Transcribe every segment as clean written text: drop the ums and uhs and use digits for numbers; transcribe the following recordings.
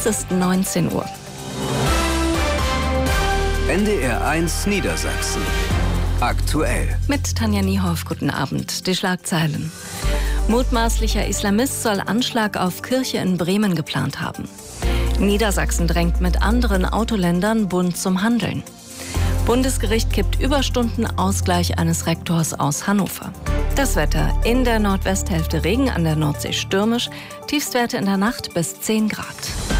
ist 19 Uhr. NDR1 Niedersachsen. Aktuell. Mit Tanja Niehoff, guten Abend. Die Schlagzeilen. Mutmaßlicher Islamist soll Anschlag auf Kirche in Bremen geplant haben. Niedersachsen drängt mit anderen Autoländern Bund zum Handeln. Bundesgericht kippt Überstundenausgleich eines Rektors aus Hannover. Das Wetter: in der Nordwesthälfte Regen, an der Nordsee stürmisch, Tiefstwerte in der Nacht bis 10 Grad.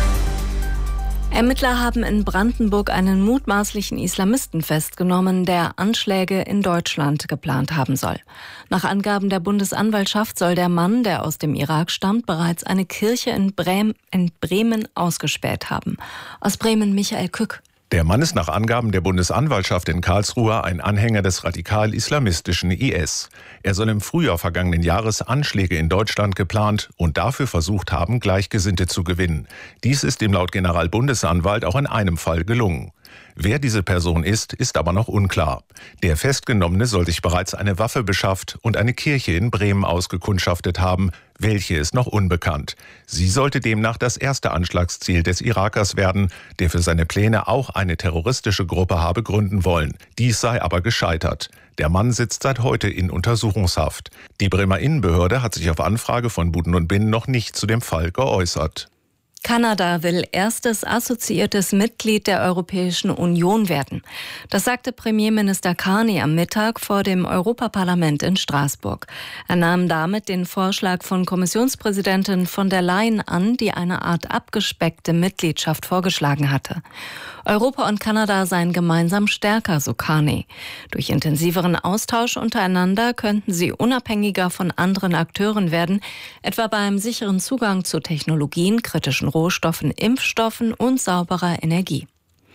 Ermittler haben in Brandenburg einen mutmaßlichen Islamisten festgenommen, der Anschläge in Deutschland geplant haben soll. Nach Angaben der Bundesanwaltschaft soll der Mann, der aus dem Irak stammt, bereits eine Kirche in Bremen ausgespäht haben. Aus Bremen Michael Kück. Der Mann ist nach Angaben der Bundesanwaltschaft in Karlsruhe ein Anhänger des radikal-islamistischen IS. Er soll im Frühjahr vergangenen Jahres Anschläge in Deutschland geplant und dafür versucht haben, Gleichgesinnte zu gewinnen. Dies ist ihm laut Generalbundesanwalt auch in einem Fall gelungen. Wer diese Person ist aber noch unklar. Der Festgenommene soll sich bereits eine Waffe beschafft und eine Kirche in Bremen ausgekundschaftet haben. Welche ist noch unbekannt. Sie sollte demnach das erste Anschlagsziel des Irakers werden, der für seine Pläne auch eine terroristische Gruppe habe gründen wollen. Dies sei aber gescheitert. Der Mann sitzt seit heute in Untersuchungshaft. Die Bremer Innenbehörde hat sich auf Anfrage von Buden und Binnen noch nicht zu dem Fall geäußert. Kanada will erstes assoziiertes Mitglied der Europäischen Union werden. Das sagte Premierminister Carney am Mittag vor dem Europaparlament in Straßburg. Er nahm damit den Vorschlag von Kommissionspräsidentin von der Leyen an, die eine Art abgespeckte Mitgliedschaft vorgeschlagen hatte. Europa und Kanada seien gemeinsam stärker, so Carney. Durch intensiveren Austausch untereinander könnten sie unabhängiger von anderen Akteuren werden, etwa beim sicheren Zugang zu Technologien, kritischen Rohstoffen, Impfstoffen und sauberer Energie.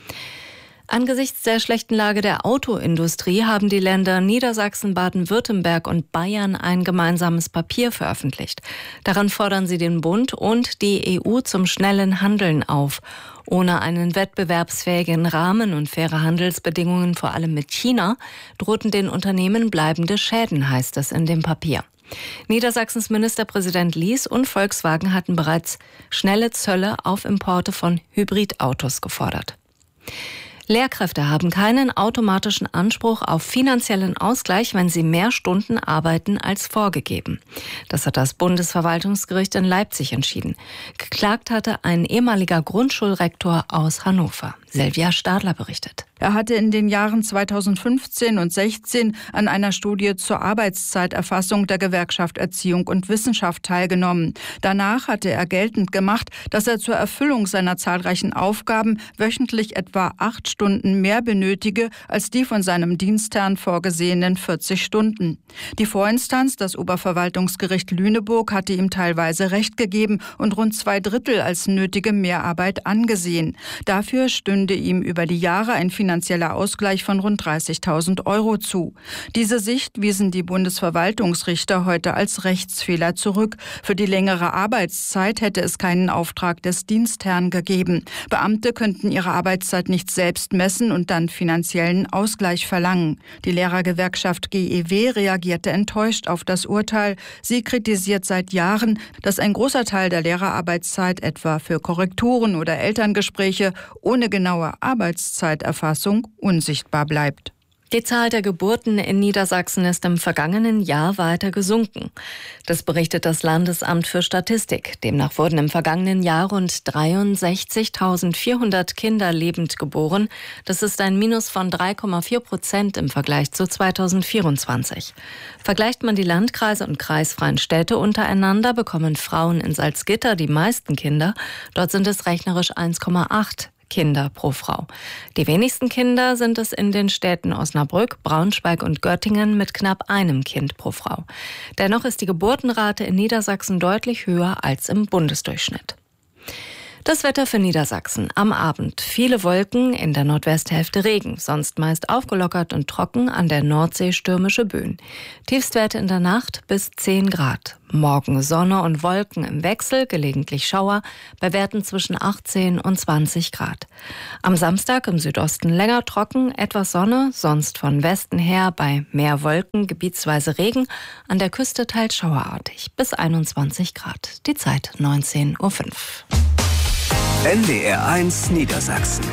Angesichts der schlechten Lage der Autoindustrie haben die Länder Niedersachsen, Baden-Württemberg und Bayern ein gemeinsames Papier veröffentlicht. Daran fordern sie den Bund und die EU zum schnellen Handeln auf. Ohne einen wettbewerbsfähigen Rahmen und faire Handelsbedingungen, vor allem mit China, drohten den Unternehmen bleibende Schäden, heißt es in dem Papier. Niedersachsens Ministerpräsident Lies und Volkswagen hatten bereits schnelle Zölle auf Importe von Hybridautos gefordert. Lehrkräfte haben keinen automatischen Anspruch auf finanziellen Ausgleich, wenn sie mehr Stunden arbeiten als vorgegeben. Das hat das Bundesverwaltungsgericht in Leipzig entschieden. Geklagt hatte ein ehemaliger Grundschulrektor aus Hannover. Silvia Stadler berichtet. Er hatte in den Jahren 2015 und 2016 an einer Studie zur Arbeitszeiterfassung der Gewerkschaft Erziehung und Wissenschaft teilgenommen. Danach hatte er geltend gemacht, dass er zur Erfüllung seiner zahlreichen Aufgaben wöchentlich etwa 8 Stunden mehr benötige als die von seinem Dienstherrn vorgesehenen 40 Stunden. Die Vorinstanz, das Oberverwaltungsgericht Lüneburg, hatte ihm teilweise Recht gegeben und rund 2/3 als nötige Mehrarbeit angesehen. Dafür stünde ihm über die Jahre ein finanzieller Ausgleich von rund 30.000 € zu. Diese Sicht wiesen die Bundesverwaltungsrichter heute als Rechtsfehler zurück. Für die längere Arbeitszeit hätte es keinen Auftrag des Dienstherrn gegeben. Beamte könnten ihre Arbeitszeit nicht selbst messen und dann finanziellen Ausgleich verlangen. Die Lehrergewerkschaft GEW reagierte enttäuscht auf das Urteil. Sie kritisiert seit Jahren, dass ein großer Teil der Lehrerarbeitszeit etwa für Korrekturen oder Elterngespräche ohne genaue Arbeitszeiterfassung unsichtbar bleibt. Die Zahl der Geburten in Niedersachsen ist im vergangenen Jahr weiter gesunken. Das berichtet das Landesamt für Statistik. Demnach wurden im vergangenen Jahr rund 63.400 Kinder lebend geboren. Das ist ein Minus von 3,4% im Vergleich zu 2024. Vergleicht man die Landkreise und kreisfreien Städte untereinander, bekommen Frauen in Salzgitter die meisten Kinder. Dort sind es rechnerisch 1,8 Kinder pro Frau. Die wenigsten Kinder sind es in den Städten Osnabrück, Braunschweig und Göttingen mit knapp einem Kind pro Frau. Dennoch ist die Geburtenrate in Niedersachsen deutlich höher als im Bundesdurchschnitt. Das Wetter für Niedersachsen. Am Abend viele Wolken, in der Nordwesthälfte Regen, sonst meist aufgelockert und trocken, an der Nordsee stürmische Böen. Tiefstwerte in der Nacht bis 10 Grad. Morgen Sonne und Wolken im Wechsel, gelegentlich Schauer, bei Werten zwischen 18 und 20 Grad. Am Samstag im Südosten länger trocken, etwas Sonne, sonst von Westen her bei mehr Wolken, gebietsweise Regen, an der Küste teils schauerartig, bis 21 Grad. Die Zeit 19:05 Uhr. NDR1 Niedersachsen.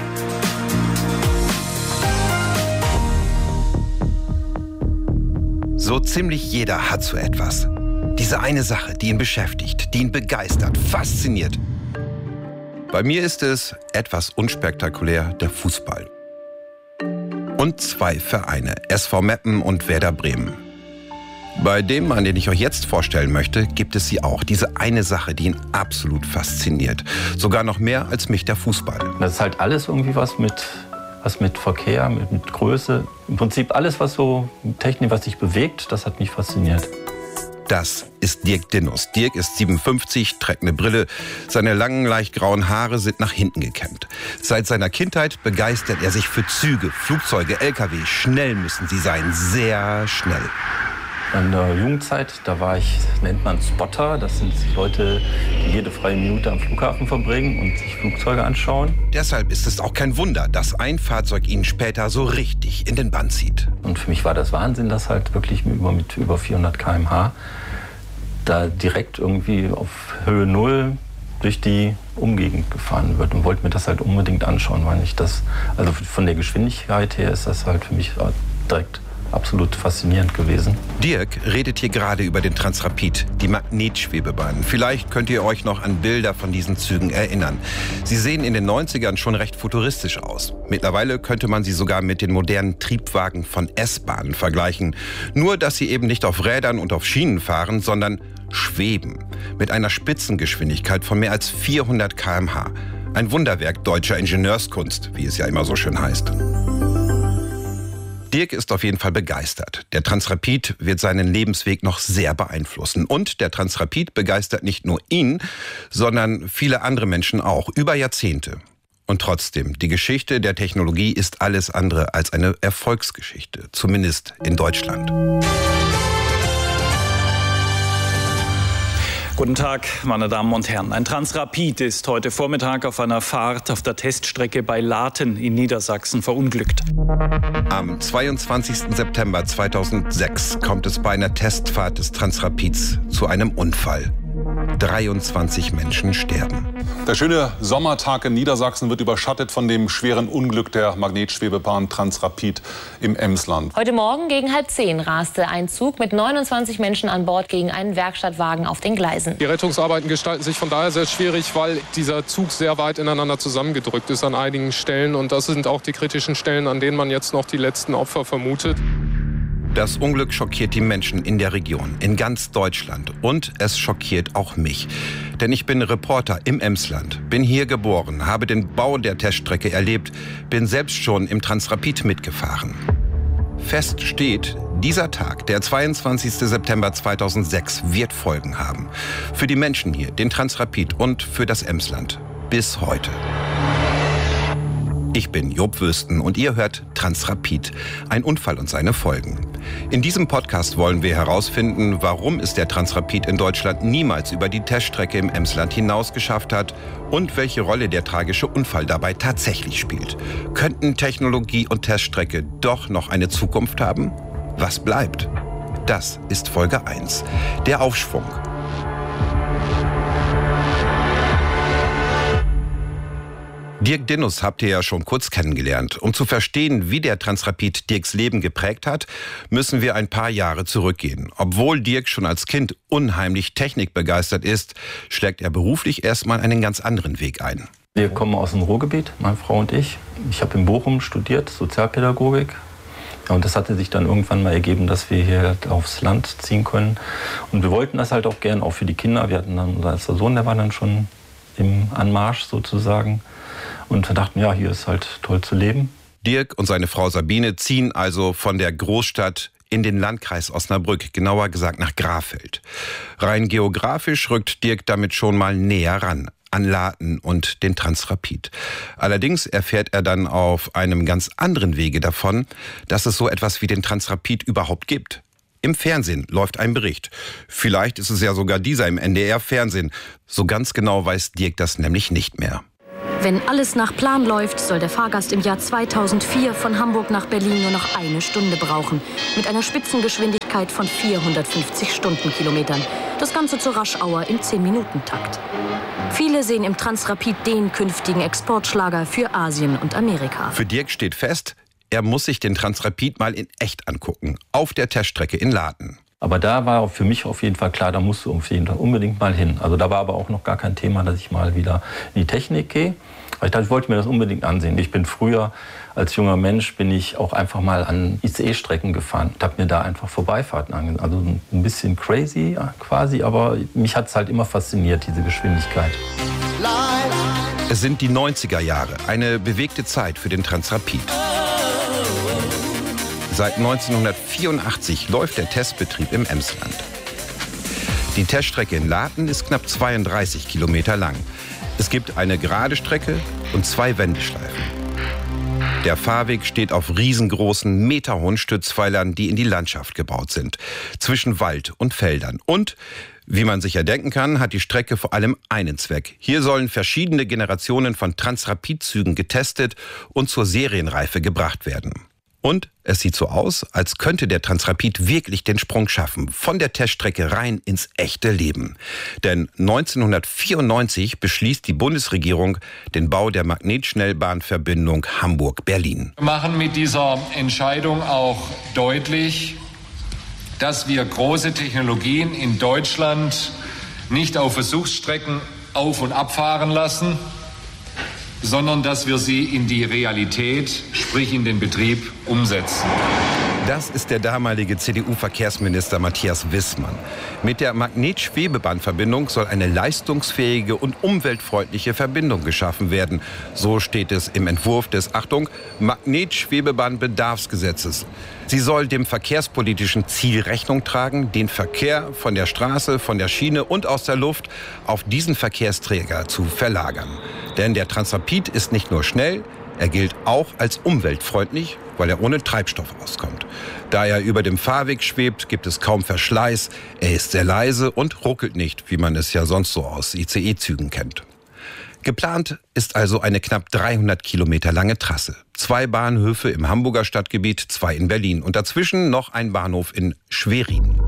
So ziemlich jeder hat so etwas. Diese eine Sache, die ihn beschäftigt, die ihn begeistert, fasziniert. Bei mir ist es, etwas unspektakulär, der Fußball. Und 2 Vereine, SV Meppen und Werder Bremen. Bei dem Mann, den ich euch jetzt vorstellen möchte, gibt es sie auch. Diese eine Sache, die ihn absolut fasziniert. Sogar noch mehr als mich der Fußball. Das ist halt alles irgendwie was mit Verkehr, mit Größe. Im Prinzip alles, was so Technik, was sich bewegt, das hat mich fasziniert. Das ist Dirk Dinnus. Dirk ist 57, trägt eine Brille. Seine langen, leicht grauen Haare sind nach hinten gekämmt. Seit seiner Kindheit begeistert er sich für Züge, Flugzeuge, LKW. Schnell müssen sie sein, sehr schnell. In der Jugendzeit, da war ich, nennt man Spotter. Das sind Leute, die jede freie Minute am Flughafen verbringen und sich Flugzeuge anschauen. Deshalb ist es auch kein Wunder, dass ein Fahrzeug ihn später so richtig in den Bann zieht. Und für mich war das Wahnsinn, dass halt wirklich mit über 400 km/h da direkt irgendwie auf Höhe 0 durch die Umgegend gefahren wird. Und wollte mir das halt unbedingt anschauen, weil ich das, also von der Geschwindigkeit her ist das halt für mich direkt absolut faszinierend gewesen. Dirk redet hier gerade über den Transrapid, die Magnetschwebebahn. Vielleicht könnt ihr euch noch an Bilder von diesen Zügen erinnern. Sie sehen in den 90ern schon recht futuristisch aus. Mittlerweile könnte man sie sogar mit den modernen Triebwagen von S-Bahnen vergleichen. Nur, dass sie eben nicht auf Rädern und auf Schienen fahren, sondern schweben. Mit einer Spitzengeschwindigkeit von mehr als 400 km/h. Ein Wunderwerk deutscher Ingenieurskunst, wie es ja immer so schön heißt. Dirk ist auf jeden Fall begeistert. Der Transrapid wird seinen Lebensweg noch sehr beeinflussen. Und der Transrapid begeistert nicht nur ihn, sondern viele andere Menschen auch, über Jahrzehnte. Und trotzdem, die Geschichte der Technologie ist alles andere als eine Erfolgsgeschichte, zumindest in Deutschland. Guten Tag, meine Damen und Herren. Ein Transrapid ist heute Vormittag auf einer Fahrt auf der Teststrecke bei Laten in Niedersachsen verunglückt. Am 22. September 2006 kommt es bei einer Testfahrt des Transrapids zu einem Unfall. 23 Menschen sterben. Der schöne Sommertag in Niedersachsen wird überschattet von dem schweren Unglück der Magnetschwebebahn Transrapid im Emsland. Heute Morgen gegen 9:30 raste ein Zug mit 29 Menschen an Bord gegen einen Werkstattwagen auf den Gleisen. Die Rettungsarbeiten gestalten sich von daher sehr schwierig, weil dieser Zug sehr weit ineinander zusammengedrückt ist an einigen Stellen. Und das sind auch die kritischen Stellen, an denen man jetzt noch die letzten Opfer vermutet. Das Unglück schockiert die Menschen in der Region, in ganz Deutschland. Und es schockiert auch mich. Denn ich bin Reporter im Emsland, bin hier geboren, habe den Bau der Teststrecke erlebt, bin selbst schon im Transrapid mitgefahren. Fest steht, dieser Tag, der 22. September 2006, wird Folgen haben. Für die Menschen hier, den Transrapid und für das Emsland. Bis heute. Ich bin Job Wüsten und ihr hört Transrapid, ein Unfall und seine Folgen. In diesem Podcast wollen wir herausfinden, warum es der Transrapid in Deutschland niemals über die Teststrecke im Emsland hinaus geschafft hat und welche Rolle der tragische Unfall dabei tatsächlich spielt. Könnten Technologie und Teststrecke doch noch eine Zukunft haben? Was bleibt? Das ist Folge 1, der Aufschwung. Dirk Dinnus habt ihr ja schon kurz kennengelernt. Um zu verstehen, wie der Transrapid Dirks Leben geprägt hat, müssen wir ein paar Jahre zurückgehen. Obwohl Dirk schon als Kind unheimlich technikbegeistert ist, schlägt er beruflich erstmal einen ganz anderen Weg ein. Wir kommen aus dem Ruhrgebiet, meine Frau und ich. Ich habe in Bochum studiert, Sozialpädagogik. Ja, und das hatte sich dann irgendwann mal ergeben, dass wir hier aufs Land ziehen können. Und wir wollten das halt auch gern, auch für die Kinder. Wir hatten dann, unser erster Sohn, der war dann schon im Anmarsch sozusagen. Und wir dachten, ja, hier ist halt toll zu leben. Dirk und seine Frau Sabine ziehen also von der Großstadt in den Landkreis Osnabrück, genauer gesagt nach Grafeld. Rein geografisch rückt Dirk damit schon mal näher ran an Laten und den Transrapid. Allerdings erfährt er dann auf einem ganz anderen Wege davon, dass es so etwas wie den Transrapid überhaupt gibt. Im Fernsehen läuft ein Bericht. Vielleicht ist es ja sogar dieser im NDR-Fernsehen. So ganz genau weiß Dirk das nämlich nicht mehr. Wenn alles nach Plan läuft, soll der Fahrgast im Jahr 2004 von Hamburg nach Berlin nur noch 1 Stunde brauchen. Mit einer Spitzengeschwindigkeit von 450 Stundenkilometern. Das Ganze zur Rush-Hour im 10-Minuten-Takt. Viele sehen im Transrapid den künftigen Exportschlager für Asien und Amerika. Für Dirk steht fest, er muss sich den Transrapid mal in echt angucken. Auf der Teststrecke in Laten. Aber da war für mich auf jeden Fall klar, da musst du unbedingt mal hin. Also da war aber auch noch gar kein Thema, dass ich mal wieder in die Technik gehe. Weil ich dachte, ich wollte mir das unbedingt ansehen. Ich bin früher, als junger Mensch, bin ich auch einfach mal an ICE-Strecken gefahren und habe mir da einfach Vorbeifahrten angesehen. Also ein bisschen crazy quasi, aber mich hat es halt immer fasziniert, diese Geschwindigkeit. Es sind die 90er Jahre, eine bewegte Zeit für den Transrapid. Seit 1984 läuft der Testbetrieb im Emsland. Die Teststrecke in Laten ist knapp 32 Kilometer lang. Es gibt eine gerade Strecke und 2 Wendeschleifen. Der Fahrweg steht auf riesengroßen, meterhohen Stützpfeilern, die in die Landschaft gebaut sind, zwischen Wald und Feldern. Und, wie man sich ja denken kann, hat die Strecke vor allem einen Zweck. Hier sollen verschiedene Generationen von Transrapid-Zügen getestet und zur Serienreife gebracht werden. Und es sieht so aus, als könnte der Transrapid wirklich den Sprung schaffen, von der Teststrecke rein ins echte Leben. Denn 1994 beschließt die Bundesregierung den Bau der Magnetschnellbahnverbindung Hamburg-Berlin. Wir machen mit dieser Entscheidung auch deutlich, dass wir große Technologien in Deutschland nicht auf Versuchsstrecken auf- und abfahren lassen, sondern dass wir sie in die Realität, sprich in den Betrieb, umsetzen. Das ist der damalige CDU-Verkehrsminister Matthias Wissmann. Mit der Magnetschwebebahnverbindung soll eine leistungsfähige und umweltfreundliche Verbindung geschaffen werden. So steht es im Entwurf des, Achtung, Magnetschwebebahnbedarfsgesetzes. Sie soll dem verkehrspolitischen Ziel Rechnung tragen, den Verkehr von der Straße, von der Schiene und aus der Luft auf diesen Verkehrsträger zu verlagern. Denn der Transrapid ist nicht nur schnell, er gilt auch als umweltfreundlich, weil er ohne Treibstoff auskommt. Da er über dem Fahrweg schwebt, gibt es kaum Verschleiß. Er ist sehr leise und ruckelt nicht, wie man es ja sonst so aus ICE-Zügen kennt. Geplant ist also eine knapp 300 Kilometer lange Trasse. 2 Bahnhöfe im Hamburger Stadtgebiet, 2 in Berlin und dazwischen noch ein Bahnhof in Schwerin.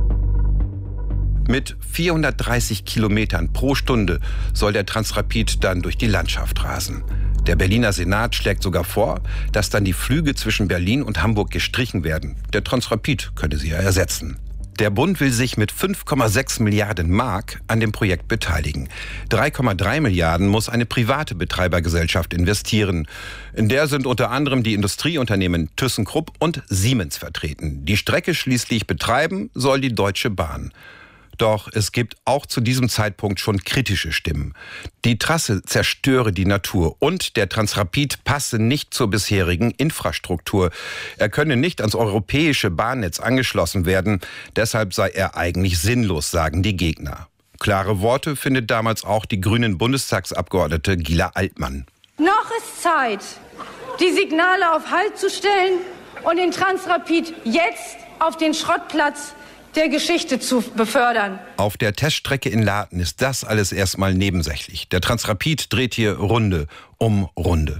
Mit 430 Kilometern pro Stunde soll der Transrapid dann durch die Landschaft rasen. Der Berliner Senat schlägt sogar vor, dass dann die Flüge zwischen Berlin und Hamburg gestrichen werden. Der Transrapid könne sie ja ersetzen. Der Bund will sich mit 5,6 Milliarden Mark an dem Projekt beteiligen. 3,3 Milliarden muss eine private Betreibergesellschaft investieren. In der sind unter anderem die Industrieunternehmen ThyssenKrupp und Siemens vertreten. Die Strecke schließlich betreiben soll die Deutsche Bahn. Doch es gibt auch zu diesem Zeitpunkt schon kritische Stimmen. Die Trasse zerstöre die Natur und der Transrapid passe nicht zur bisherigen Infrastruktur. Er könne nicht ans europäische Bahnnetz angeschlossen werden. Deshalb sei er eigentlich sinnlos, sagen die Gegner. Klare Worte findet damals auch die grünen Bundestagsabgeordnete Gila Altmann. Noch ist Zeit, die Signale auf Halt zu stellen und den Transrapid jetzt auf den Schrottplatz der Geschichte zu befördern. Auf der Teststrecke in Laten ist das alles erstmal nebensächlich. Der Transrapid dreht hier Runde um Runde.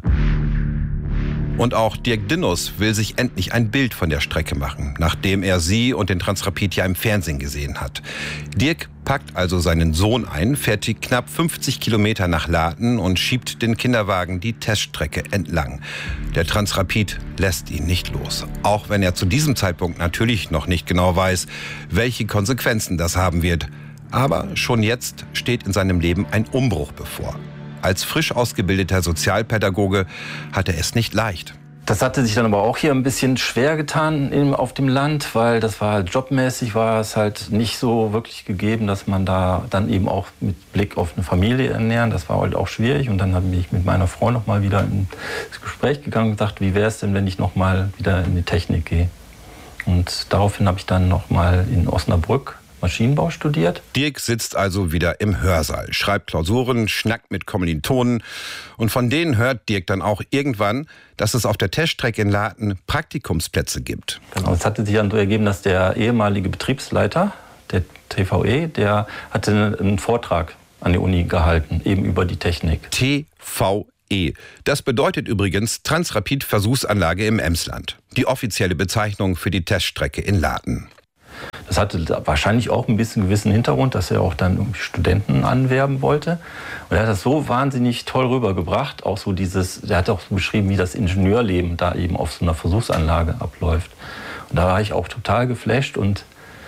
Und auch Dirk Dinnus will sich endlich ein Bild von der Strecke machen, nachdem er sie und den Transrapid ja im Fernsehen gesehen hat. Dirk packt also seinen Sohn ein, fährt die knapp 50 Kilometer nach Laten und schiebt den Kinderwagen die Teststrecke entlang. Der Transrapid lässt ihn nicht los, auch wenn er zu diesem Zeitpunkt natürlich noch nicht genau weiß, welche Konsequenzen das haben wird. Aber schon jetzt steht in seinem Leben ein Umbruch bevor. Als frisch ausgebildeter Sozialpädagoge hat er es nicht leicht. Das hatte sich dann aber auch hier ein bisschen schwer getan auf dem Land, weil das war halt jobmäßig, war es halt nicht so wirklich gegeben, dass man da dann eben auch mit Blick auf eine Familie ernähren. Das war halt auch schwierig und dann bin ich mit meiner Frau noch mal wieder ins Gespräch gegangen und gedacht, wie wäre es denn, wenn ich noch mal wieder in die Technik gehe? Und daraufhin habe ich dann noch mal in Osnabrück Maschinenbau studiert. Dirk sitzt also wieder im Hörsaal, schreibt Klausuren, schnackt mit Kommilitonen und von denen hört Dirk dann auch irgendwann, dass es auf der Teststrecke in Laten Praktikumsplätze gibt. Genau, es hatte sich dann so ergeben, dass der ehemalige Betriebsleiter der TVE, der hatte einen Vortrag an der Uni gehalten, eben über die Technik. TVE. TRE. Das bedeutet übrigens Transrapid-Versuchsanlage im Emsland. Die offizielle Bezeichnung für die Teststrecke in Laten. Das hatte wahrscheinlich auch ein bisschen gewissen Hintergrund, dass er auch dann irgendwie Studenten anwerben wollte. Und er hat das so wahnsinnig toll rübergebracht. Auch so er hat auch so beschrieben, wie das Ingenieurleben da eben auf so einer Versuchsanlage abläuft. Und da war ich auch total geflasht. Und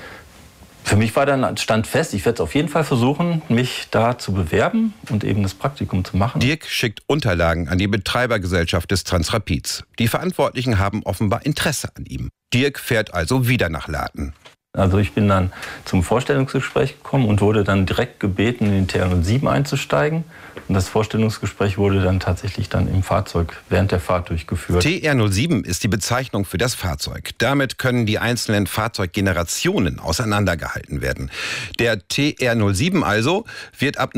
für mich stand fest, ich werde es auf jeden Fall versuchen, mich da zu bewerben und eben das Praktikum zu machen. Dirk schickt Unterlagen an die Betreibergesellschaft des Transrapids. Die Verantwortlichen haben offenbar Interesse an ihm. Dirk fährt also wieder nach Laten. Also ich bin dann zum Vorstellungsgespräch gekommen und wurde dann direkt gebeten, in den TR07 einzusteigen. Und das Vorstellungsgespräch wurde dann tatsächlich im Fahrzeug während der Fahrt durchgeführt. TR07 ist die Bezeichnung für das Fahrzeug. Damit können die einzelnen Fahrzeuggenerationen auseinandergehalten werden. Der TR07 also wird ab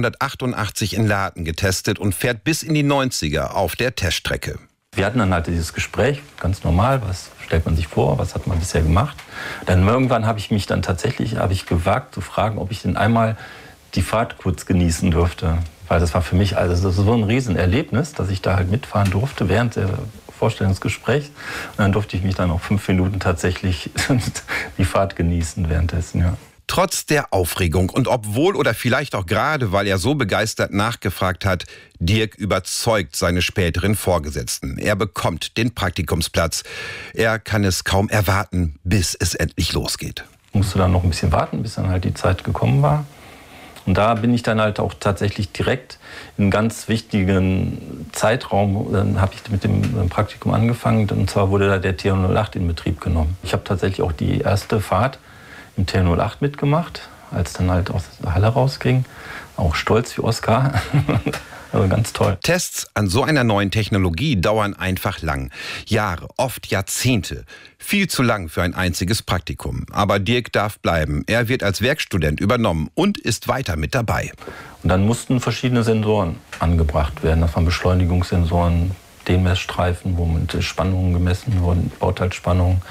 1988 in Laten getestet und fährt bis in die 90er auf der Teststrecke. Wir hatten dann halt dieses Gespräch, ganz normal, was stellt man sich vor, was hat man bisher gemacht. Dann irgendwann habe ich mich dann tatsächlich gewagt zu fragen, ob ich denn einmal die Fahrt kurz genießen dürfte. Weil das war für mich so ein Riesenerlebnis, dass ich da halt mitfahren durfte während der Vorstellungsgesprächs. Und dann durfte ich mich dann auch 5 Minuten tatsächlich die Fahrt genießen währenddessen, ja. Trotz der Aufregung und obwohl oder vielleicht auch gerade, weil er so begeistert nachgefragt hat, Dirk überzeugt seine späteren Vorgesetzten. Er bekommt den Praktikumsplatz. Er kann es kaum erwarten, bis es endlich losgeht. Ich musste dann noch ein bisschen warten, bis dann halt die Zeit gekommen war. Und da bin ich dann halt auch tatsächlich direkt in einen ganz wichtigen Zeitraum, dann habe ich mit dem Praktikum angefangen. Und zwar wurde da der TR08 in Betrieb genommen. Ich habe tatsächlich auch die erste Fahrt im TR08 mitgemacht, als dann halt aus der Halle rausging. Auch stolz wie Oskar. Also ganz toll. Tests an so einer neuen Technologie dauern einfach lang. Jahre, oft Jahrzehnte. Viel zu lang für ein einziges Praktikum. Aber Dirk darf bleiben. Er wird als Werkstudent übernommen und ist weiter mit dabei. Und dann mussten verschiedene Sensoren angebracht werden. Das waren Beschleunigungssensoren, Messstreifen, wo mit Spannungen gemessen wurden, Bauteilspannungen.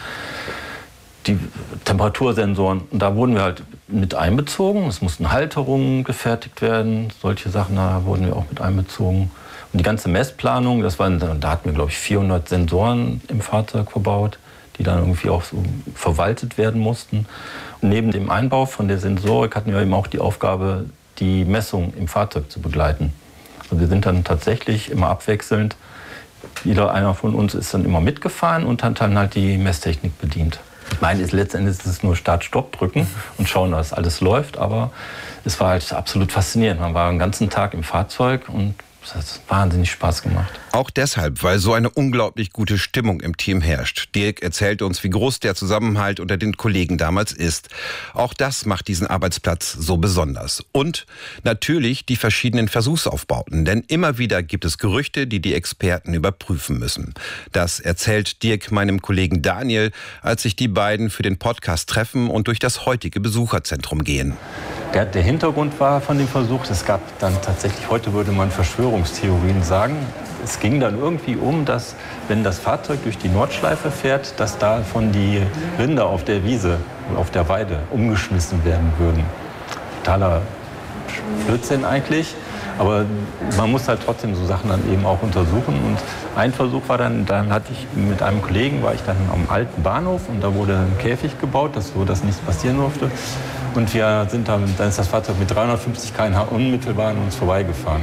Die Temperatursensoren, und da wurden wir halt mit einbezogen. Es mussten Halterungen gefertigt werden, solche Sachen, da wurden wir auch mit einbezogen. Und die ganze Messplanung, da hatten wir, glaube ich, 400 Sensoren im Fahrzeug verbaut, die dann irgendwie auch so verwaltet werden mussten. Und neben dem Einbau von der Sensorik hatten wir eben auch die Aufgabe, die Messung im Fahrzeug zu begleiten. Also wir sind dann tatsächlich immer abwechselnd, jeder einer von uns ist dann immer mitgefahren und hat dann halt die Messtechnik bedient. Ich meine, letztendlich ist es nur Start-Stopp drücken und schauen, dass alles läuft. Aber es war halt absolut faszinierend. Man war den ganzen Tag im Fahrzeug und es hat wahnsinnig Spaß gemacht. Auch deshalb, weil so eine unglaublich gute Stimmung im Team herrscht. Dirk erzählt uns, wie groß der Zusammenhalt unter den Kollegen damals ist. Auch das macht diesen Arbeitsplatz so besonders. Und natürlich die verschiedenen Versuchsaufbauten. Denn immer wieder gibt es Gerüchte, die die Experten überprüfen müssen. Das erzählt Dirk meinem Kollegen Daniel, als sich die beiden für den Podcast treffen und durch das heutige Besucherzentrum gehen. Der Hintergrund war von dem Versuch, es gab dann tatsächlich, heute würde man Verschwörungstheorien sagen, es ging dann irgendwie dass, wenn das Fahrzeug durch die Nordschleife fährt, dass davon die Rinder auf der Wiese, auf der Weide umgeschmissen werden würden. Totaler Blödsinn eigentlich, aber man muss halt trotzdem so Sachen dann eben auch untersuchen. Und ein Versuch war dann hatte ich mit einem Kollegen, war ich dann am alten Bahnhof und da wurde ein Käfig gebaut, so dass nichts passieren durfte. Und wir sind dann ist das Fahrzeug mit 350 km/h unmittelbar an uns vorbeigefahren.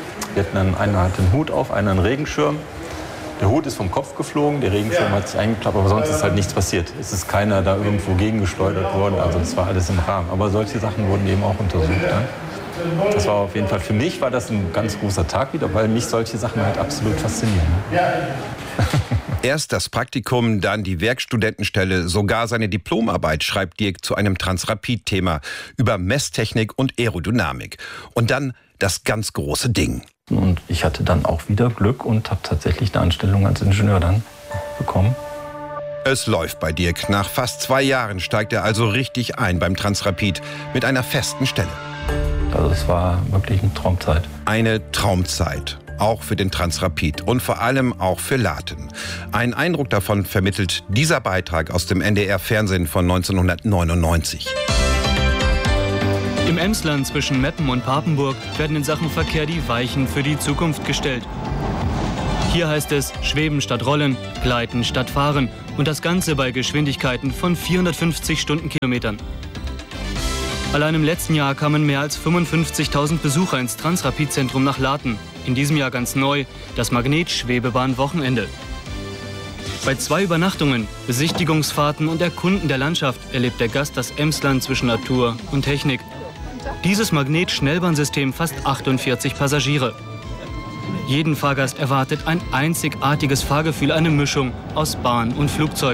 Einer hatte einen Hut auf, einer einen Regenschirm. Der Hut ist vom Kopf geflogen, der Regenschirm hat sich eingeklappt, aber sonst ist halt nichts passiert. Es ist keiner da irgendwo gegengeschleudert worden, also das war alles im Rahmen. Aber solche Sachen wurden eben auch untersucht. Ja. Das war auf jeden Fall, für mich war das ein ganz großer Tag wieder, weil mich solche Sachen halt absolut faszinieren. Erst das Praktikum, dann die Werkstudentenstelle, sogar seine Diplomarbeit schreibt Dirk zu einem Transrapid-Thema über Messtechnik und Aerodynamik. Und dann das ganz große Ding. Und ich hatte dann auch wieder Glück und habe tatsächlich eine Anstellung als Ingenieur dann bekommen. Es läuft bei Dirk. Nach fast 2 Jahren steigt er also richtig ein beim Transrapid mit einer festen Stelle. Also es war wirklich eine Traumzeit. Eine Traumzeit. Auch für den Transrapid und vor allem auch für Laten. Einen Eindruck davon vermittelt dieser Beitrag aus dem NDR-Fernsehen von 1999. Im Emsland zwischen Meppen und Papenburg werden in Sachen Verkehr die Weichen für die Zukunft gestellt. Hier heißt es Schweben statt Rollen, Gleiten statt Fahren und das Ganze bei Geschwindigkeiten von 450 Stundenkilometern. Allein im letzten Jahr kamen mehr als 55.000 Besucher ins Transrapid-Zentrum nach Laten. In diesem Jahr ganz neu, das Magnetschwebebahn-Wochenende. Bei 2 Übernachtungen, Besichtigungsfahrten und Erkunden der Landschaft erlebt der Gast das Emsland zwischen Natur und Technik. Dieses Magnet-Schnellbahnsystem fasst 48 Passagiere. Jeden Fahrgast erwartet ein einzigartiges Fahrgefühl, eine Mischung aus Bahn und Flugzeug.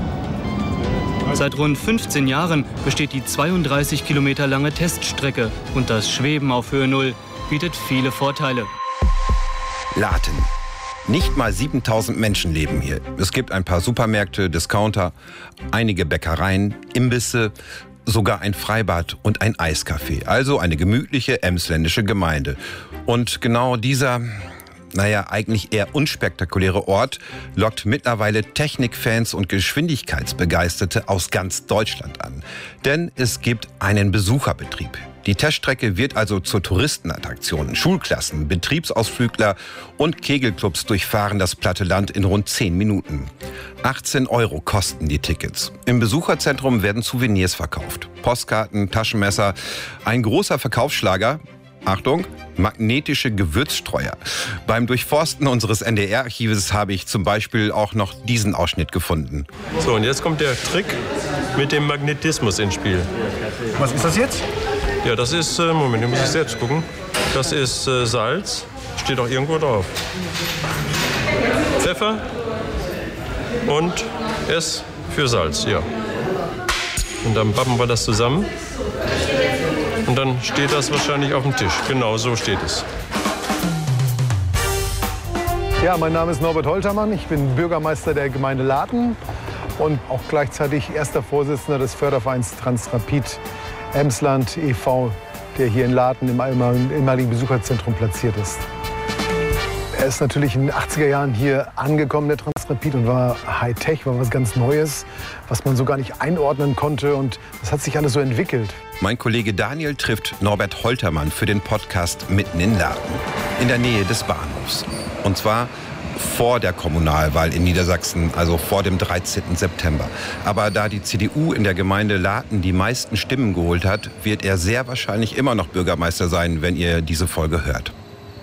Seit rund 15 Jahren besteht die 32 Kilometer lange Teststrecke und das Schweben auf Höhe 0 bietet viele Vorteile. Laten. Nicht mal 7000 Menschen leben hier. Es gibt ein paar Supermärkte, Discounter, einige Bäckereien, Imbisse, sogar ein Freibad und ein Eiscafé. Also eine gemütliche emsländische Gemeinde. Und genau dieser, eigentlich eher unspektakuläre Ort lockt mittlerweile Technikfans und Geschwindigkeitsbegeisterte aus ganz Deutschland an. Denn es gibt einen Besucherbetrieb. Die Teststrecke wird also zur Touristenattraktion. Schulklassen, Betriebsausflügler und Kegelclubs durchfahren das platte Land in rund 10 Minuten. 18 € kosten die Tickets. Im Besucherzentrum werden Souvenirs verkauft. Postkarten, Taschenmesser, ein großer Verkaufsschlager. Achtung, magnetische Gewürzstreuer. Beim Durchforsten unseres NDR-Archives habe ich zum Beispiel auch noch diesen Ausschnitt gefunden. So, und jetzt kommt der Trick mit dem Magnetismus ins Spiel. Was ist das jetzt? Ja, das ist, Moment, ich muss ich selbst gucken. Das ist Salz, steht auch irgendwo drauf. Pfeffer und S für Salz, ja. Und dann pappen wir das zusammen. Und dann steht das wahrscheinlich auf dem Tisch. Genau so steht es. Ja, mein Name ist Norbert Holtermann. Ich bin Bürgermeister der Gemeinde Laten und auch gleichzeitig erster Vorsitzender des Fördervereins Transrapid Emsland e.V., der hier in Laten im ehemaligen Besucherzentrum platziert ist. Er ist natürlich in den 80er Jahren hier angekommen, der Transrapid, und war Hightech, war was ganz Neues, was man so gar nicht einordnen konnte. Und das hat sich alles so entwickelt. Mein Kollege Daniel trifft Norbert Holtermann für den Podcast Mitten in Laten, in der Nähe des Bahnhofs. Und zwar vor der Kommunalwahl in Niedersachsen, also vor dem 13. September. Aber da die CDU in der Gemeinde Laten die meisten Stimmen geholt hat, wird er sehr wahrscheinlich immer noch Bürgermeister sein, wenn ihr diese Folge hört.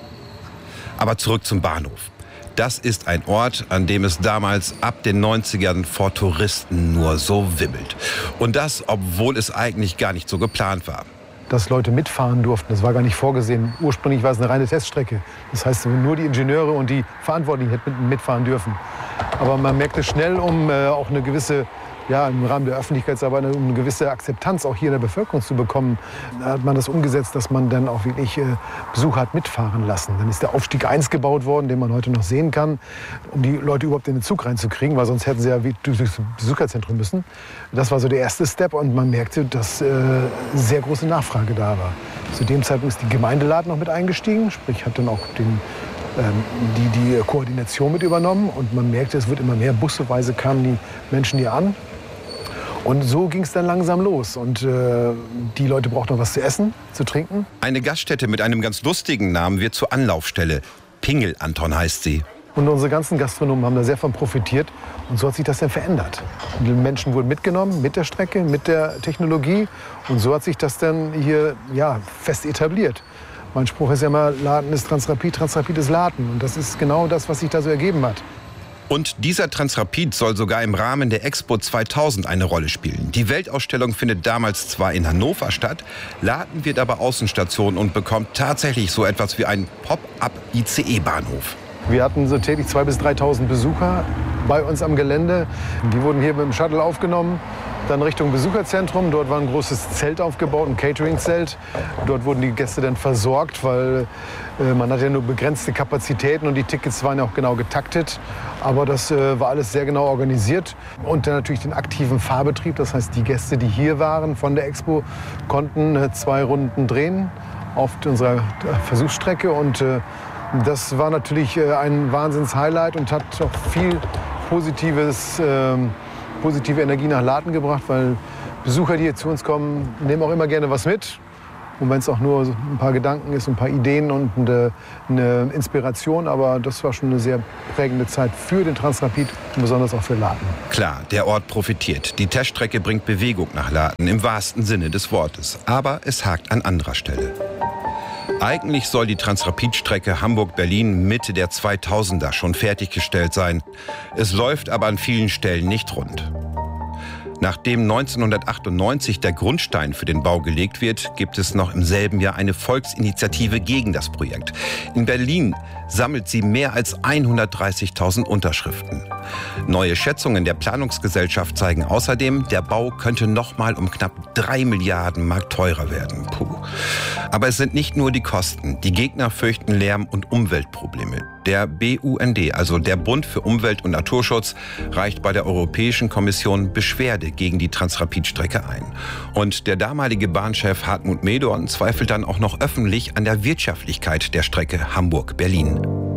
Aber zurück zum Bahnhof. Das ist ein Ort, an dem es damals ab den 90ern vor Touristen nur so wimmelt. Und das, obwohl es eigentlich gar nicht so geplant war. Dass Leute mitfahren durften, das war gar nicht vorgesehen. Ursprünglich war es eine reine Teststrecke. Das heißt, nur die Ingenieure und die Verantwortlichen hätten mitfahren dürfen. Aber man merkte schnell, um auch eine gewisse, im Rahmen der Öffentlichkeitsarbeit, um eine gewisse Akzeptanz auch hier in der Bevölkerung zu bekommen, hat man das umgesetzt, dass man dann auch wirklich Besucher hat mitfahren lassen. Dann ist der Aufstieg 1 gebaut worden, den man heute noch sehen kann, um die Leute überhaupt in den Zug reinzukriegen, weil sonst hätten sie ja durch das Besucherzentrum müssen. Das war so der erste Step und man merkte, dass sehr große Nachfrage da war. Zu dem Zeitpunkt ist die Gemeinde Laten noch mit eingestiegen, sprich hat dann auch die Koordination mit übernommen und man merkte, es wird immer mehr, busseweise kamen die Menschen hier an. Und so ging es dann langsam los. Und die Leute brauchten noch was zu essen, zu trinken. Eine Gaststätte mit einem ganz lustigen Namen wird zur Anlaufstelle. Pingel Anton heißt sie. Und unsere ganzen Gastronomen haben da sehr von profitiert. Und so hat sich das dann verändert. Die Menschen wurden mitgenommen mit der Strecke, mit der Technologie. Und so hat sich das dann hier fest etabliert. Mein Spruch ist ja immer, Laten ist Transrapid, Transrapid ist Laten. Und das ist genau das, was sich da so ergeben hat. Und dieser Transrapid soll sogar im Rahmen der Expo 2000 eine Rolle spielen. Die Weltausstellung findet damals zwar in Hannover statt, Laten wird aber Außenstation und bekommt tatsächlich so etwas wie einen Pop-up-ICE-Bahnhof. Wir hatten so täglich 2.000 bis 3.000 Besucher bei uns am Gelände. Die wurden hier mit dem Shuttle aufgenommen, dann Richtung Besucherzentrum. Dort war ein großes Zelt aufgebaut, ein Catering-Zelt. Dort wurden die Gäste dann versorgt, weil man hat ja nur begrenzte Kapazitäten und die Tickets waren ja auch genau getaktet. Aber das war alles sehr genau organisiert. Und dann natürlich den aktiven Fahrbetrieb. Das heißt, die Gäste, die hier waren von der Expo, konnten 2 Runden drehen auf unserer Versuchsstrecke. Und das war natürlich ein Wahnsinns-Highlight und hat auch viel positive Energie nach Laten gebracht, weil Besucher, die hier zu uns kommen, nehmen auch immer gerne was mit. Und wenn es auch nur ein paar Gedanken ist, ein paar Ideen und eine Inspiration. Aber das war schon eine sehr prägende Zeit für den Transrapid und besonders auch für Laden. Klar, der Ort profitiert. Die Teststrecke bringt Bewegung nach Laden im wahrsten Sinne des Wortes. Aber es hakt an anderer Stelle. Eigentlich soll die Transrapid-Strecke Hamburg-Berlin Mitte der 2000er schon fertiggestellt sein. Es läuft aber an vielen Stellen nicht rund. Nachdem 1998 der Grundstein für den Bau gelegt wird, gibt es noch im selben Jahr eine Volksinitiative gegen das Projekt. In Berlin sammelt sie mehr als 130.000 Unterschriften. Neue Schätzungen der Planungsgesellschaft zeigen außerdem, der Bau könnte noch mal um knapp 3 Milliarden Mark teurer werden. Puh. Aber es sind nicht nur die Kosten. Die Gegner fürchten Lärm- und Umweltprobleme. Der BUND, also der Bund für Umwelt- und Naturschutz, reicht bei der Europäischen Kommission Beschwerde gegen die Transrapid-Strecke ein. Und der damalige Bahnchef Hartmut Medorn zweifelt dann auch noch öffentlich an der Wirtschaftlichkeit der Strecke Hamburg-Berlin.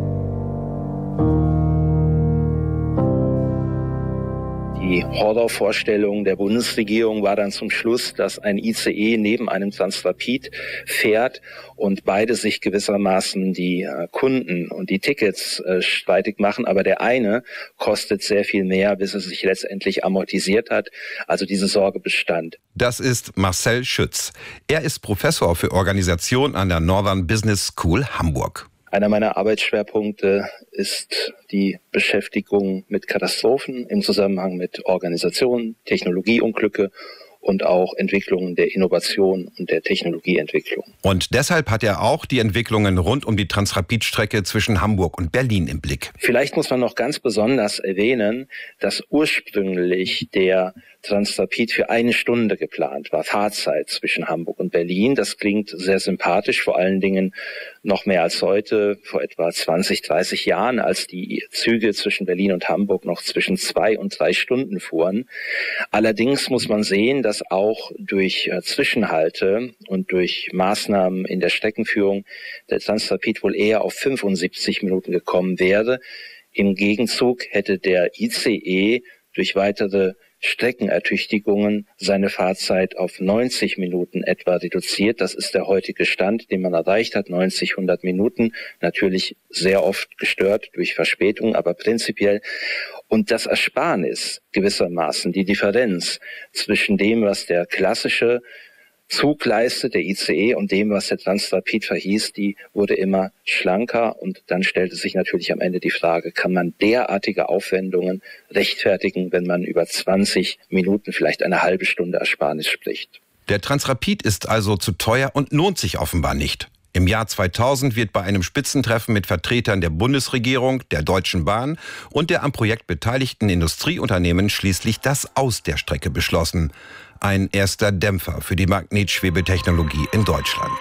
Die Horrorvorstellung der Bundesregierung war dann zum Schluss, dass ein ICE neben einem Transrapid fährt und beide sich gewissermaßen die Kunden und die Tickets streitig machen. Aber der eine kostet sehr viel mehr, bis es sich letztendlich amortisiert hat. Also diese Sorge bestand. Das ist Marcel Schütz. Er ist Professor für Organisation an der Northern Business School Hamburg. Einer meiner Arbeitsschwerpunkte ist die Beschäftigung mit Katastrophen im Zusammenhang mit Organisationen, Technologieunglücke und auch Entwicklungen der Innovation und der Technologieentwicklung. Und deshalb hat er auch die Entwicklungen rund um die Transrapid-Strecke zwischen Hamburg und Berlin im Blick. Vielleicht muss man noch ganz besonders erwähnen, dass ursprünglich der Transrapid für 1 Stunde geplant war, Fahrzeit zwischen Hamburg und Berlin. Das klingt sehr sympathisch, vor allen Dingen noch mehr als heute, vor etwa 20, 30 Jahren, als die Züge zwischen Berlin und Hamburg noch zwischen 2 und 3 Stunden fuhren. Allerdings muss man sehen, dass auch durch Zwischenhalte und durch Maßnahmen in der Streckenführung der Transrapid wohl eher auf 75 Minuten gekommen wäre. Im Gegenzug hätte der ICE durch weitere Streckenertüchtigungen seine Fahrzeit auf 90 Minuten etwa reduziert. Das ist der heutige Stand, den man erreicht hat, 90, 100 Minuten. Natürlich sehr oft gestört durch Verspätung, aber prinzipiell. Und das Ersparnis gewissermaßen, die Differenz zwischen dem, was der klassische Zug leistet, der ICE, und dem, was der Transrapid verhieß, die wurde immer schlanker. Und dann stellte sich natürlich am Ende die Frage, kann man derartige Aufwendungen rechtfertigen, wenn man über 20 Minuten, vielleicht eine halbe Stunde Ersparnis spricht? Der Transrapid ist also zu teuer und lohnt sich offenbar nicht. Im Jahr 2000 wird bei einem Spitzentreffen mit Vertretern der Bundesregierung, der Deutschen Bahn und der am Projekt beteiligten Industrieunternehmen schließlich das Aus der Strecke beschlossen. Ein erster Dämpfer für die Magnetschwebetechnologie in Deutschland.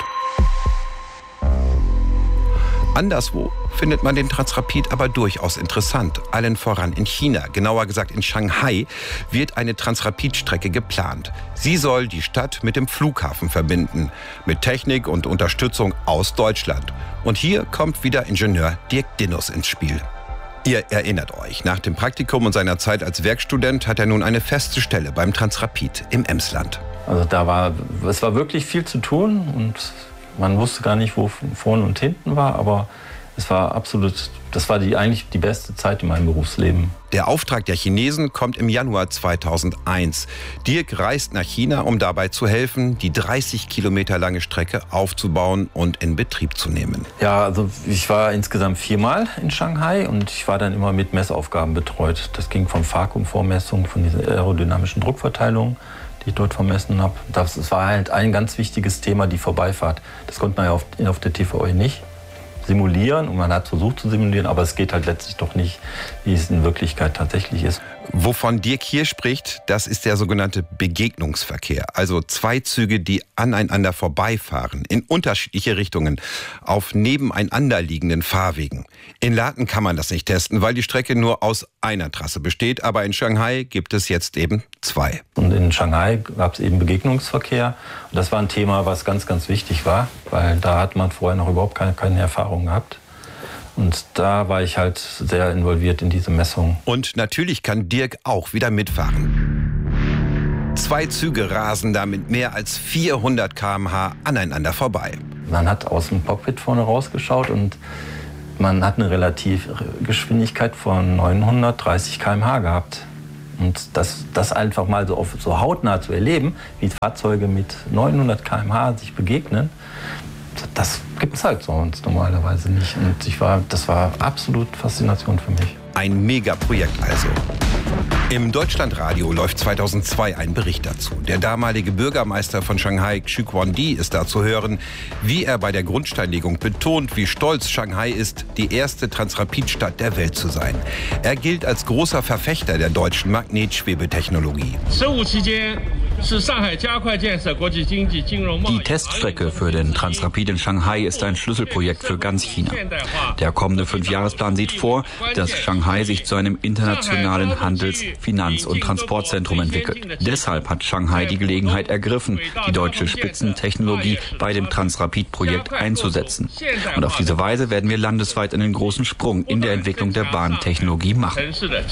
Anderswo findet man den Transrapid aber durchaus interessant. Allen voran in China, genauer gesagt in Shanghai, wird eine Transrapid-Strecke geplant. Sie soll die Stadt mit dem Flughafen verbinden, mit Technik und Unterstützung aus Deutschland. Und hier kommt wieder Ingenieur Dirk Dinnus ins Spiel. Ihr erinnert euch, nach dem Praktikum und seiner Zeit als Werkstudent hat er nun eine feste Stelle beim Transrapid im Emsland. Also es war wirklich viel zu tun und man wusste gar nicht, wo vorne und hinten war, aber es war eigentlich die beste Zeit in meinem Berufsleben. Der Auftrag der Chinesen kommt im Januar 2001. Dirk reist nach China, um dabei zu helfen, die 30 Kilometer lange Strecke aufzubauen und in Betrieb zu nehmen. Ja, also ich war insgesamt 4-mal in Shanghai und ich war dann immer mit Messaufgaben betreut. Das ging vom Vakuumvormessung, von dieser aerodynamischen Druckverteilung, die ich dort vermessen habe. Das war halt ein ganz wichtiges Thema, die Vorbeifahrt. Das konnte man ja auf der TVE nicht simulieren und man hat versucht zu simulieren, aber es geht halt letztlich doch nicht, wie es in Wirklichkeit tatsächlich ist. Wovon Dirk hier spricht, das ist der sogenannte Begegnungsverkehr. Also 2 Züge, die aneinander vorbeifahren, in unterschiedliche Richtungen, auf nebeneinander liegenden Fahrwegen. In Laden kann man das nicht testen, weil die Strecke nur aus einer Trasse besteht. Aber in Shanghai gibt es jetzt eben 2. Und in Shanghai gab es eben Begegnungsverkehr. Und das war ein Thema, was ganz, ganz wichtig war, weil da hat man vorher noch überhaupt keine Erfahrung gehabt. Und da war ich halt sehr involviert in diese Messung. Und natürlich kann Dirk auch wieder mitfahren. 2 Züge rasen da mit mehr als 400 km/h aneinander vorbei. Man hat aus dem Cockpit vorne rausgeschaut und man hat eine Relativgeschwindigkeit von 930 km/h gehabt. Und das einfach mal so hautnah zu erleben, wie Fahrzeuge mit 900 km/h sich begegnen, das gibt es halt sonst normalerweise nicht. Und das war absolut Faszination für mich. Ein Megaprojekt also. Im Deutschlandradio läuft 2002 ein Bericht dazu. Der damalige Bürgermeister von Shanghai, Xu Guangdi, ist da zu hören, wie er bei der Grundsteinlegung betont, wie stolz Shanghai ist, die erste Transrapid-Stadt der Welt zu sein. Er gilt als großer Verfechter der deutschen Magnetschwebetechnologie. Die Teststrecke für den Transrapid in Shanghai ist ein Schlüsselprojekt für ganz China. Der kommende 5-Jahresplan sieht vor, dass Shanghai sich zu einem internationalen Handels-, Finanz- und Transportzentrum entwickelt. Deshalb hat Shanghai die Gelegenheit ergriffen, die deutsche Spitzentechnologie bei dem Transrapid-Projekt einzusetzen. Und auf diese Weise werden wir landesweit einen großen Sprung in der Entwicklung der Bahntechnologie machen.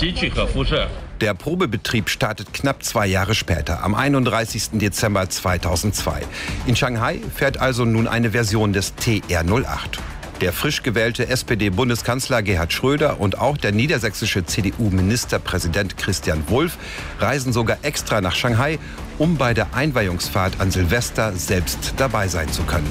Der Probebetrieb startet knapp 2 Jahre später, am 31. Dezember 2002. In Shanghai fährt also nun eine Version des TR-08. Der frisch gewählte SPD-Bundeskanzler Gerhard Schröder und auch der niedersächsische CDU-Ministerpräsident Christian Wulff reisen sogar extra nach Shanghai, um bei der Einweihungsfahrt an Silvester selbst dabei sein zu können.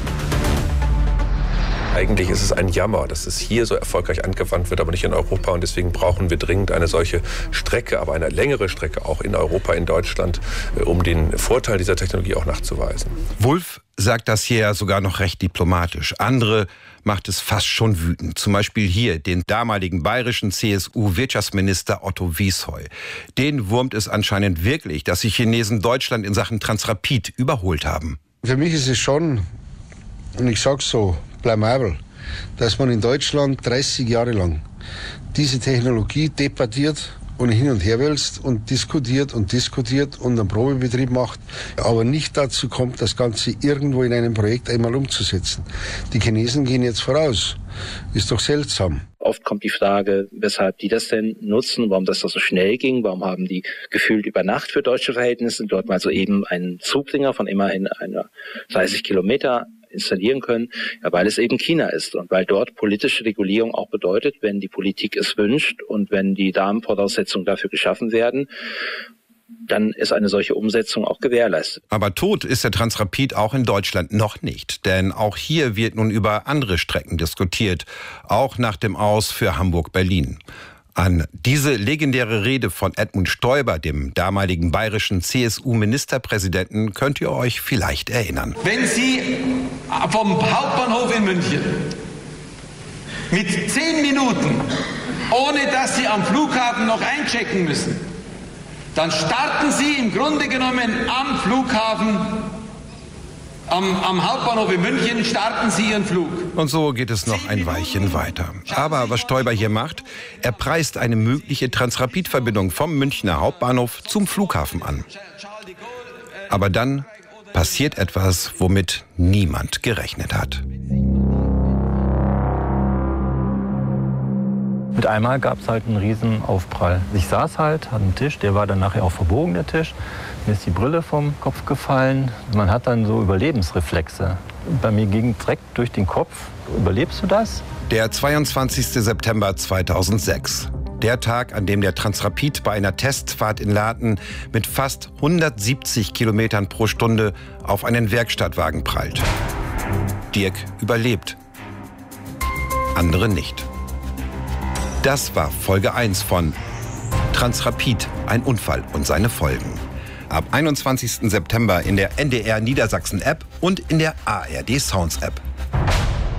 Eigentlich ist es ein Jammer, dass es hier so erfolgreich angewandt wird, aber nicht in Europa. Und deswegen brauchen wir dringend eine solche Strecke, aber eine längere Strecke auch in Europa, in Deutschland, um den Vorteil dieser Technologie auch nachzuweisen. Wulff sagt das hier sogar noch recht diplomatisch. Andere macht es fast schon wütend. Zum Beispiel hier den damaligen bayerischen CSU-Wirtschaftsminister Otto Wiesheu. Den wurmt es anscheinend wirklich, dass die Chinesen Deutschland in Sachen Transrapid überholt haben. Für mich ist es schon, und ich sag's so, blamabel, dass man in Deutschland 30 Jahre lang diese Technologie debattiert und hin und her wälzt und diskutiert und einen Probebetrieb macht, aber nicht dazu kommt, das Ganze irgendwo in einem Projekt einmal umzusetzen. Die Chinesen gehen jetzt voraus. Ist doch seltsam. Oft kommt die Frage, weshalb die das denn nutzen, warum das doch so schnell ging, warum haben die gefühlt über Nacht für deutsche Verhältnisse dort mal so eben einen Zugdinger von immerhin einer 30 Kilometer installieren können, ja, weil es eben China ist und weil dort politische Regulierung auch bedeutet, wenn die Politik es wünscht und wenn die Rahmenvoraussetzungen dafür geschaffen werden, dann ist eine solche Umsetzung auch gewährleistet. Aber tot ist der Transrapid auch in Deutschland noch nicht, denn auch hier wird nun über andere Strecken diskutiert, auch nach dem Aus für Hamburg-Berlin. An diese legendäre Rede von Edmund Stoiber, dem damaligen bayerischen CSU-Ministerpräsidenten, könnt ihr euch vielleicht erinnern. Wenn Sie vom Hauptbahnhof in München mit 10 Minuten, ohne dass Sie am Flughafen noch einchecken müssen, dann starten Sie im Grunde genommen am Flughafen, am Hauptbahnhof in München, starten Sie Ihren Flug. Und so geht es noch ein Weilchen weiter. Aber was Stoiber hier macht, er preist eine mögliche Transrapid-Verbindung vom Münchner Hauptbahnhof zum Flughafen an. Aber dann passiert etwas, womit niemand gerechnet hat. Mit einmal gab es halt einen riesen Aufprall. Ich saß halt, hatte einen Tisch, der war dann nachher auch verbogen, der Tisch. Mir ist die Brille vom Kopf gefallen. Man hat dann so Überlebensreflexe. Bei mir ging direkt durch den Kopf. Überlebst du das? Der 22. September 2006. Der Tag, an dem der Transrapid bei einer Testfahrt in Laten mit fast 170 Kilometern pro Stunde auf einen Werkstattwagen prallt. Dirk überlebt. Andere nicht. Das war Folge 1 von Transrapid, ein Unfall und seine Folgen. Ab 21. September in der NDR Niedersachsen App und in der ARD Sounds App.